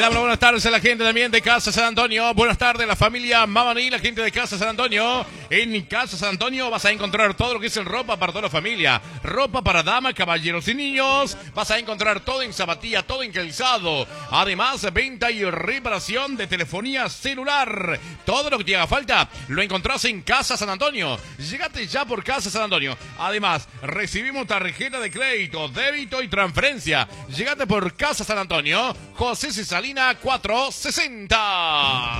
damos buenas tardes a la gente también de Casa San Antonio. Buenas tardes, la familia Mamaní, la gente de Casa San Antonio. En Casa San Antonio vas a encontrar todo lo que es en ropa para toda la familia. Ropa para damas, caballeros y niños. Vas a encontrar todo en zapatilla, todo en calzado. Además, venta y reparación de telefonía celular. Todo lo que te haga falta lo encontrás en Casa San Antonio. Llegate ya por Casa San Antonio. Además, recibimos tarjeta de crédito, débito y transferencia. Llegate por Casa San Antonio. José Cesalina 460.